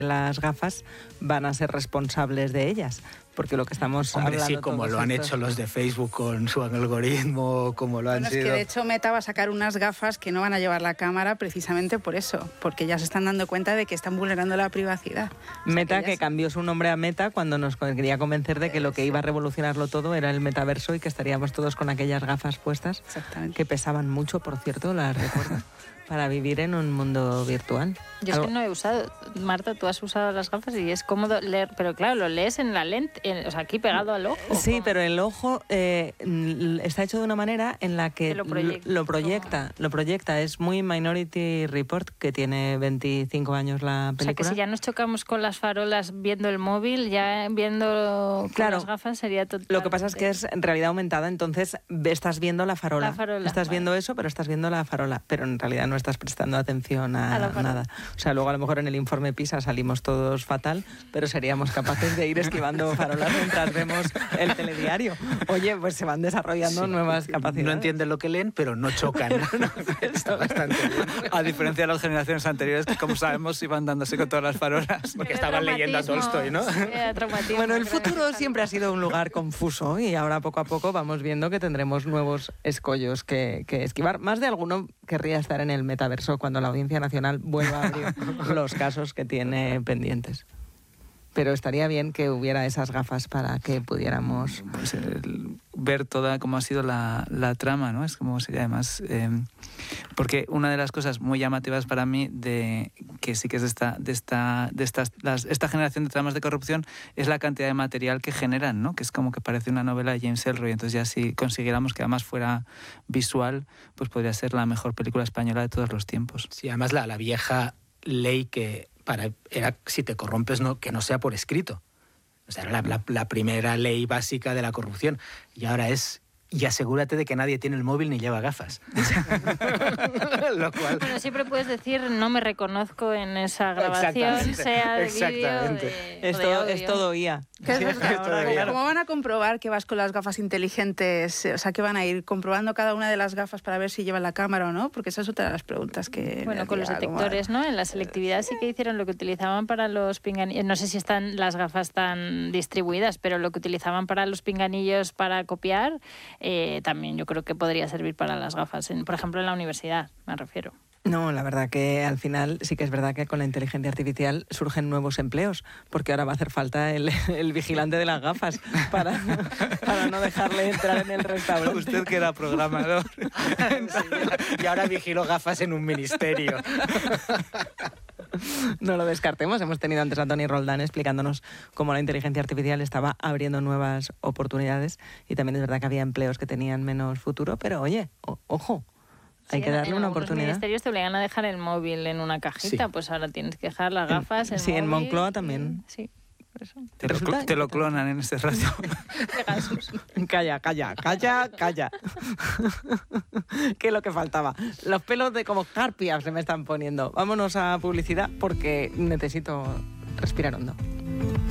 las gafas van a ser responsables de ellas, porque lo que estamos hablando... sí, como lo han hecho los de Facebook con su algoritmo, como lo han sido... Es que de hecho Meta va a sacar unas gafas que no van a llevar la cámara precisamente por eso, porque ya se están dando cuenta de que están vulnerando la privacidad. Meta, que cambió su nombre a Meta cuando nos quería convencer de que lo que iba a revolucionarlo todo era el metaverso y que estaríamos todos con aquellas gafas puestas, que pesaban mucho, por cierto, las recuerdo, para vivir en un mundo virtual. Yo es que no he usado. Marta, tú has usado las gafas y es cómodo leer, pero claro, lo lees en la lente, o sea, aquí pegado al ojo. Sí, ¿cómo? Pero el ojo está hecho de una manera en la que lo proyecta. Es muy Minority Report, que tiene 25 años la película. O sea, que si ya nos chocamos con las farolas viendo el móvil, ya viendo con las gafas sería totalmente... Lo que pasa es que es en realidad aumentada, entonces estás viendo la farola. Estás viendo eso, pero estás viendo la farola, pero en realidad no estás prestando atención a nada. O sea, luego a lo mejor en el informe PISA salimos todos fatal, pero seríamos capaces de ir esquivando farolas mientras vemos el telediario. Oye, pues se van desarrollando nuevas capacidades. No entienden lo que leen, pero no chocan. Está bastante bien. A diferencia de las generaciones anteriores, que como sabemos iban dándose con todas las farolas. Porque estaban leyendo a Tolstoy, ¿no? Bueno, el futuro siempre ha sido un lugar confuso y ahora poco a poco vamos viendo que tendremos nuevos escollos que esquivar. Más de alguno querría estar en el metaverso cuando la Audiencia Nacional vuelva a abrir los casos que tiene pendientes. Pero estaría bien que hubiera esas gafas para que pudiéramos... Pues ver toda cómo ha sido la trama, ¿no? Es como sería además... porque una de las cosas muy llamativas para mí que sí que es de esta generación de tramas de corrupción es la cantidad de material que generan, ¿no? Que es como que parece una novela de James Ellroy. Entonces ya si consiguiéramos que además fuera visual, pues podría ser la mejor película española de todos los tiempos. Sí, además la vieja ley que era si te corrompes que no sea por escrito. O sea, era la primera ley básica de la corrupción. Y ahora es... Y asegúrate de que nadie tiene el móvil ni lleva gafas. Lo cual... Bueno, siempre puedes decir, no me reconozco en esa grabación, sea de vídeo es todo IA. ¿Cómo van a comprobar que vas con las gafas inteligentes? O sea, que van a ir comprobando cada una de las gafas para ver si llevan la cámara o no, porque esa es otra de las preguntas que... Bueno, con los detectores, ¿no? En la selectividad sí que hicieron lo que utilizaban para los pinganillos. No sé si están las gafas tan distribuidas, pero lo que utilizaban para los pinganillos para copiar... también yo creo que podría servir para las gafas, por ejemplo en la universidad, me refiero. No, la verdad que al final sí que es verdad que con la inteligencia artificial surgen nuevos empleos, porque ahora va a hacer falta el vigilante de las gafas para no dejarle entrar en el restaurante. Usted que era programador. Y ahora vigilo gafas en un ministerio. No lo descartemos. Hemos tenido antes a Toni Roldán explicándonos cómo la inteligencia artificial estaba abriendo nuevas oportunidades y también es verdad que había empleos que tenían menos futuro, pero oye, ojo, hay que darle una oportunidad. En los ministerios te obligan a dejar el móvil en una cajita, pues ahora tienes que dejar las gafas, el móvil. En Moncloa también. Sí. Por eso. Te lo clonan en este rato. Calla. ¿Qué es lo que faltaba? Los pelos de como carpias se me están poniendo. Vámonos a publicidad porque necesito respirar hondo.